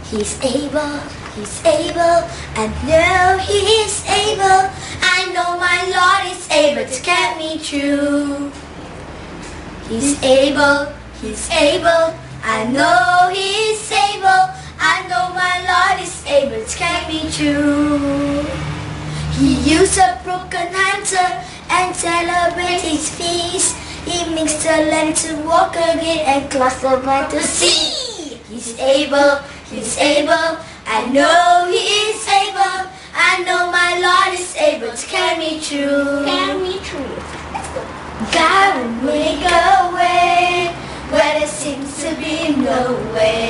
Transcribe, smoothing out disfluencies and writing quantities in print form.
He's able, I know He is able. I know my Lord is able to carry me through. He's able, I know He is able. I know my Lord is able to carry me through. He used a broken hunter and celebrate His feast. He makes the land to walk again and cross the mighty sea. He's able, I know He is able. I know my Lord is able to carry me through. God will make a way where there seems to be no way.